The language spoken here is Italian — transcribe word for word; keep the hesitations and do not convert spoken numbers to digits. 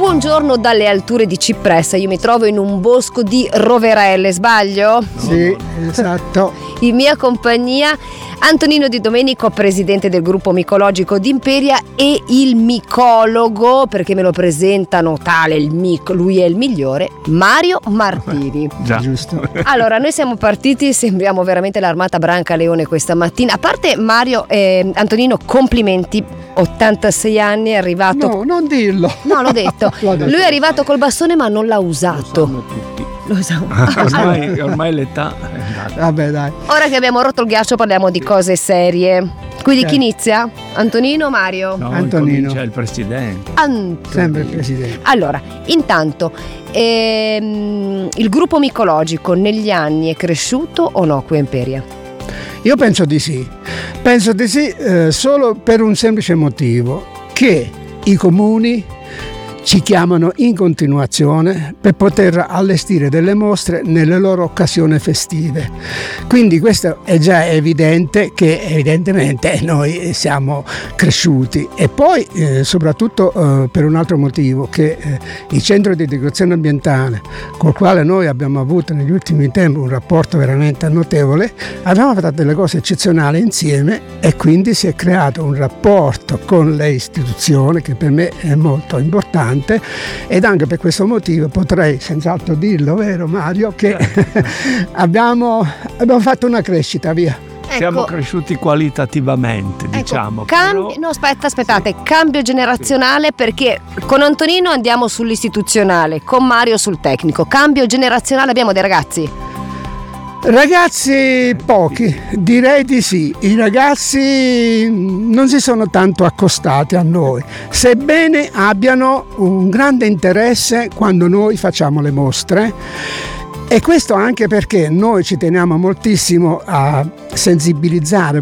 Buongiorno dalle alture di Cipressa, io mi trovo in un bosco di roverelle, sbaglio? Sì, esatto. In mia compagnia Antonino Di Domenico, presidente del gruppo micologico d'Imperia, e il micologo, perché me lo presentano tale, il mic, lui è il migliore, Mario Martini. Già. Giusto. Allora, noi siamo partiti, sembriamo veramente l'armata Branca Leone questa mattina. A parte Mario e Antonino, complimenti, ottantasei anni, è arrivato... No, non dirlo. No, l'ho detto. L'ho detto. Lui è arrivato col bastone ma non l'ha usato. Lo sanno tutti. Lo so. Ormai, ormai l'età è andata. Vabbè, dai. Ora che abbiamo rotto il ghiaccio parliamo di cose serie. Quindi chi Certo. inizia? Antonino o Mario? No, Antonino. c'è il presidente. Antonino. Sempre il presidente. Allora, intanto, ehm, il gruppo micologico negli anni è cresciuto o no qui a Imperia? Io penso di sì. Penso di sì eh, solo per un semplice motivo, che i comuni ci chiamano in continuazione per poter allestire delle mostre nelle loro occasioni festive. Quindi questo è già evidente che evidentemente noi siamo cresciuti, e poi eh, soprattutto eh, per un altro motivo, che eh, il centro di educazione ambientale, col quale noi abbiamo avuto negli ultimi tempi un rapporto veramente notevole, abbiamo fatto delle cose eccezionali insieme, e quindi si è creato un rapporto con le istituzioni che per me è molto importante. Ed anche per questo motivo potrei senz'altro dirlo, vero Mario, che abbiamo, abbiamo fatto una crescita, via. Siamo Ecco, cresciuti qualitativamente, ecco, diciamo. cambi- però- no, aspetta, aspettate, cambio generazionale, perché con Antonino andiamo sull'istituzionale, con Mario sul tecnico. Cambio generazionale, abbiamo dei ragazzi. Ragazzi pochi, direi di sì. I ragazzi non si sono tanto accostati a noi, sebbene abbiano un grande interesse quando noi facciamo le mostre. E questo anche perché noi ci teniamo moltissimo a sensibilizzare